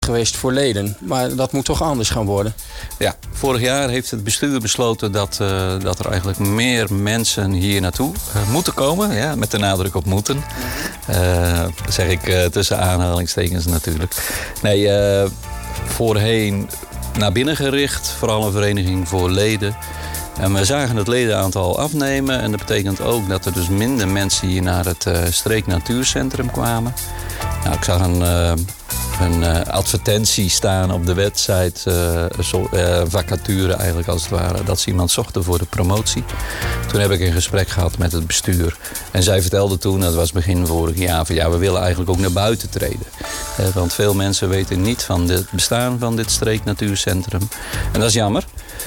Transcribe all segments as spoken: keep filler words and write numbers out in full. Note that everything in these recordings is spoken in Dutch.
geweest voor leden. Maar dat moet toch anders gaan worden? Ja, vorig jaar heeft het bestuur besloten dat, uh, dat er eigenlijk meer mensen hier naartoe uh, moeten komen. Ja, met de nadruk op moeten. Uh, zeg ik uh, tussen aanhalingstekens natuurlijk. Nee, uh, voorheen naar binnen gericht. Vooral een vereniging voor leden. En we zagen het ledenaantal afnemen. En dat betekent ook dat er dus minder mensen hier naar het uh, Streek Natuurcentrum kwamen. Nou, ik zag een... Uh, een uh, advertentie staan op de website, uh, so, uh, vacature eigenlijk als het ware, dat ze iemand zochten voor de promotie. Toen heb ik een gesprek gehad met het bestuur. En zij vertelde toen, dat was begin vorig jaar, van ja, we willen eigenlijk ook naar buiten treden. Uh, want veel mensen weten niet van het bestaan van dit Streek Natuurcentrum. En dat is jammer.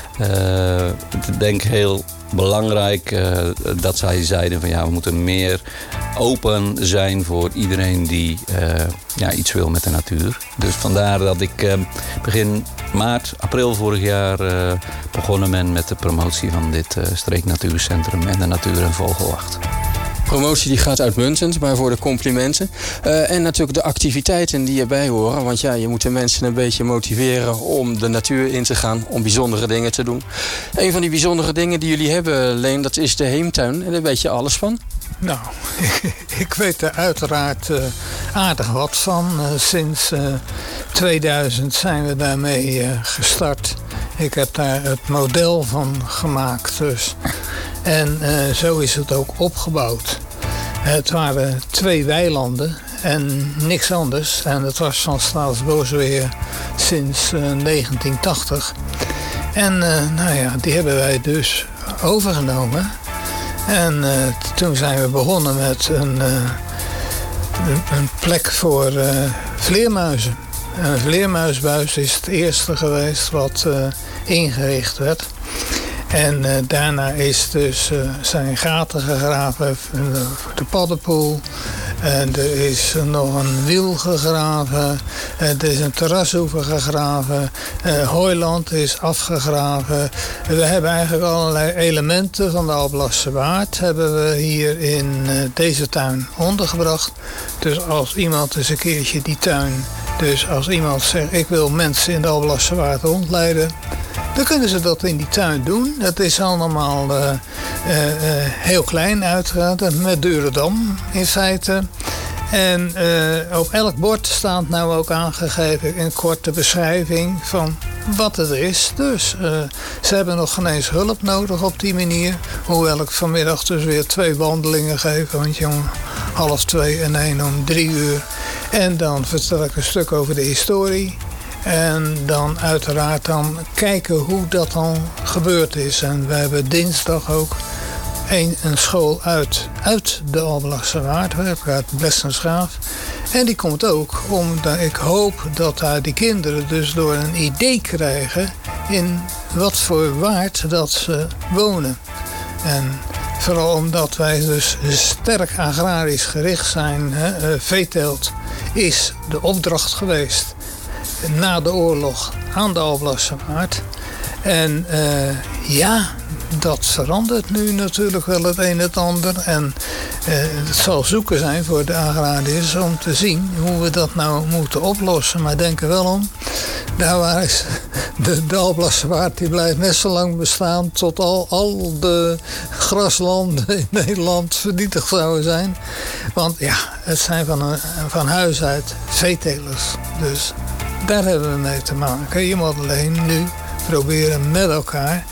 Uh, ik denk heel belangrijk uh, dat zij zeiden van ja, we moeten meer open zijn voor iedereen die uh, ja, iets wil met de natuur. Dus vandaar dat ik uh, begin maart, april vorig jaar uh, begonnen ben met de promotie van dit uh, Streek Natuurcentrum en de Natuur- en Vogelwacht. Promotie die gaat uitmuntend, maar voor de complimenten. Uh, en natuurlijk de activiteiten die erbij horen. Want ja, je moet de mensen een beetje motiveren om de natuur in te gaan. Om bijzondere dingen te doen. Een van die bijzondere dingen die jullie hebben, Leen, dat is de heemtuin. En daar weet je alles van. Nou, ik weet er uiteraard uh, aardig wat van. Uh, sinds uh, tweeduizend zijn we daarmee uh, gestart. Ik heb daar het model van gemaakt dus. En uh, zo is het ook opgebouwd. Het waren twee weilanden en niks anders. En dat was van Staatsbosbeheer sinds uh, negentien tachtig. En uh, nou ja, die hebben wij dus overgenomen. En uh, toen zijn we begonnen met een, uh, een, een plek voor uh, vleermuizen. Een vleermuisbuis is het eerste geweest wat uh, ingericht werd. En uh, daarna is dus, uh, zijn gaten gegraven voor de paddenpoel. En er is nog een wiel gegraven. Er is een terrasoever gegraven. Uh, Hooiland is afgegraven. We hebben eigenlijk allerlei elementen van de Alblassche Waard hebben we hier in uh, deze tuin ondergebracht. Dus als iemand eens een keertje die tuin... Dus als iemand zegt, ik wil mensen in de Alblassche Waard rondleiden... dan kunnen ze dat in die tuin doen. Dat is allemaal uh, uh, uh, heel klein uiteraard, met Durendam in feite. En uh, op elk bord staat nou ook aangegeven een korte beschrijving van wat het is. Dus uh, ze hebben nog geen eens hulp nodig op die manier. Hoewel ik vanmiddag dus weer twee wandelingen geef. Want jongen, half twee en één om drie uur. En dan vertel ik een stuk over de historie. En dan uiteraard dan kijken hoe dat dan gebeurd is. En we hebben dinsdag ook een, een school uit, uit de Alblassche Waard, uit Blessensgraaf. En die komt ook omdat ik hoop dat daar die kinderen dus door een idee krijgen in wat voor waard dat ze wonen. En vooral omdat wij dus sterk agrarisch gericht zijn, hè, veeteelt is de opdracht geweest na de oorlog aan de Alblassche Waard. En uh, ja, dat verandert nu natuurlijk wel het een en het ander. En uh, het zal zoeken zijn voor de agrariërs om te zien hoe we dat nou moeten oplossen. Maar denk er wel om, daar waar is de, de Alblassche Waard die blijft net zo lang bestaan tot al, al de graslanden in Nederland vernietigd zouden zijn. Want ja, het zijn van, een, van huis uit veetelers. Dus daar hebben we mee te maken. Je moet alleen nu proberen met elkaar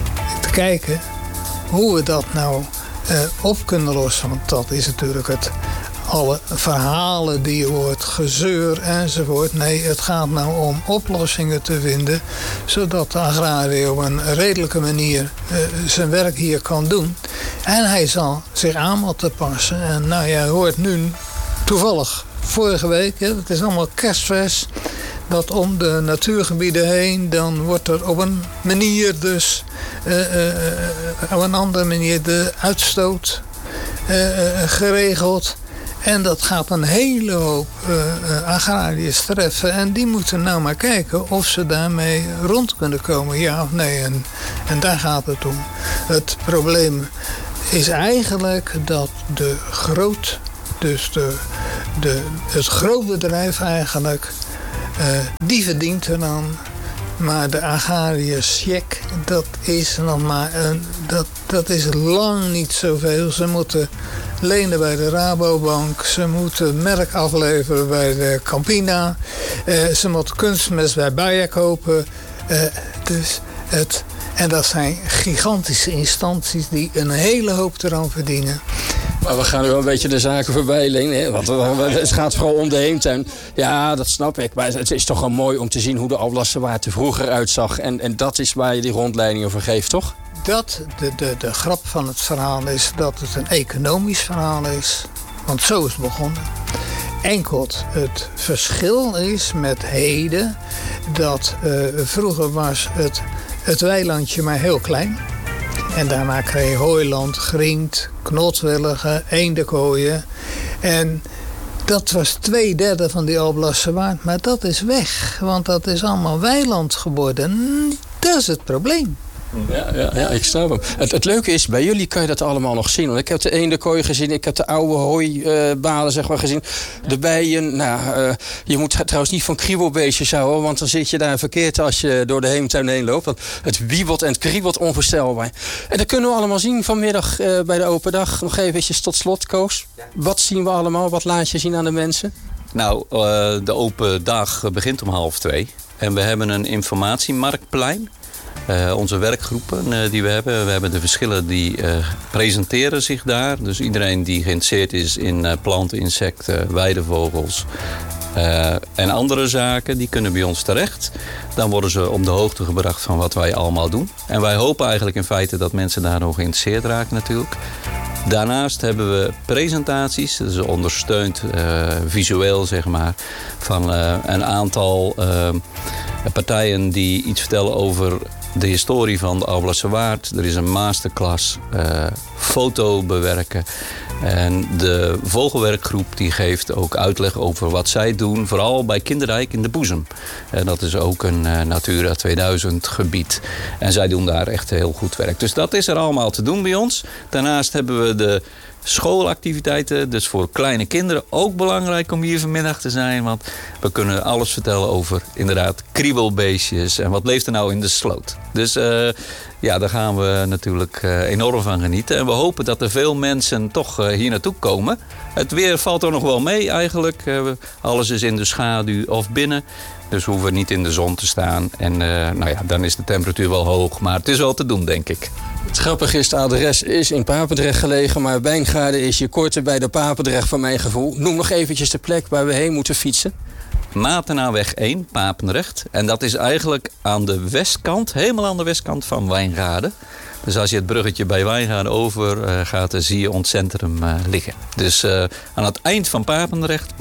te kijken hoe we dat nou uh, op kunnen lossen. Want dat is natuurlijk het, alle verhalen die je hoort, gezeur enzovoort. Nee, het gaat nou om oplossingen te vinden, zodat de agrariër op een redelijke manier uh, zijn werk hier kan doen. En hij zal zich aan moeten passen. En nou ja, je hoort nu toevallig vorige week, hè, het is allemaal kerstvers, dat om de natuurgebieden heen, dan wordt er op een manier dus, uh, uh, op een andere manier de uitstoot uh, uh, geregeld. En dat gaat een hele hoop uh, uh, agrariërs treffen. En die moeten nou maar kijken of ze daarmee rond kunnen komen, ja of nee. En, en daar gaat het om. Het probleem is eigenlijk dat de groot, dus de, de, het grootbedrijf eigenlijk Uh, die verdient er dan. Maar de agrariërs check, dat is nog maar een, dat, dat is lang niet zoveel. Ze moeten lenen bij de Rabobank. Ze moeten merk afleveren bij de Campina. Uh, ze moeten kunstmest bij Bayer kopen. Uh, dus het, en dat zijn gigantische instanties die een hele hoop eraan verdienen. Maar we gaan nu wel een beetje de zaken voorbij, Leen. Want het gaat vooral om de heemtuin. Ja, dat snap ik. Maar het is toch wel mooi om te zien hoe de Alblasserwaard er vroeger uitzag. En, en dat is waar je die rondleiding over geeft, toch? Dat, de, de, de grap van het verhaal is dat het een economisch verhaal is. Want zo is het begonnen. Enkel het verschil is met heden dat uh, vroeger was het, het weilandje maar heel klein. En daarna kreeg je hooiland, grind, knotwilligen, eendekooien. En dat was twee derde van die Alblasserwaard. Maar dat is weg, want dat is allemaal weiland geworden. Dat is het probleem. Ja, ja, ja, ik snap hem. Het, het leuke is, bij jullie kan je dat allemaal nog zien. Want ik heb de eendenkooi gezien, ik heb de oude hooibalen uh, zeg maar, gezien. De bijen, nou, uh, je moet trouwens niet van kriebelbeestjes houden, want dan zit je daar verkeerd als je door de heemtuin heen loopt. Want het wiebelt en het kriebelt onvoorstelbaar. En dat kunnen we allemaal zien vanmiddag uh, bij de open dag. Nog eventjes tot slot, Koos. Wat zien we allemaal? Wat laat je zien aan de mensen? Nou, uh, de open dag begint om half twee. En we hebben een informatiemarktplein. Uh, onze werkgroepen uh, die we hebben. We hebben de verschillen die uh, presenteren zich daar. Dus iedereen die geïnteresseerd is in uh, planten, insecten, weidevogels uh, en andere zaken, die kunnen bij ons terecht. Dan worden ze op de hoogte gebracht van wat wij allemaal doen. En wij hopen eigenlijk in feite dat mensen daar nog geïnteresseerd raken natuurlijk. Daarnaast hebben we presentaties, dus ondersteund uh, visueel zeg maar, van uh, een aantal uh, partijen die iets vertellen over de historie van de Alblasserwaard. Er is een masterclass, uh, foto bewerken. En de vogelwerkgroep die geeft ook uitleg over wat zij doen, vooral bij Kinderrijk in de Boezem. En dat is ook een uh, Natura tweeduizend gebied. En zij doen daar echt heel goed werk. Dus dat is er allemaal te doen bij ons. Daarnaast hebben we de schoolactiviteiten, dus voor kleine kinderen ook belangrijk om hier vanmiddag te zijn. Want we kunnen alles vertellen over inderdaad kriebelbeestjes en wat leeft er nou in de sloot. Dus uh, ja, daar gaan we natuurlijk uh, enorm van genieten. En we hopen dat er veel mensen toch uh, hier naartoe komen. Het weer valt er nog wel mee eigenlijk. Uh, alles is in de schaduw of binnen. Dus we hoeven niet in de zon te staan. En uh, nou ja, dan is de temperatuur wel hoog. Maar het is wel te doen, denk ik. Het grappige is, het adres is in Papendrecht gelegen, maar Wijngaarden is je korter bij de Papendrecht van mijn gevoel. Noem nog eventjes de plek waar we heen moeten fietsen. Matenaweg één, Papendrecht. En dat is eigenlijk aan de westkant, helemaal aan de westkant van Wijngaarden. Dus als je het bruggetje bij Wijngaarden over uh, gaat, dan zie je ons centrum uh, liggen. Dus uh, aan het eind van Papendrecht,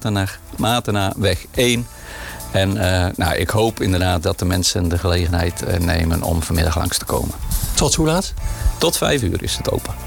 Matenaweg één. En uh, nou, ik hoop inderdaad dat de mensen de gelegenheid uh, nemen om vanmiddag langs te komen. Tot hoe laat? Tot vijf uur is het open.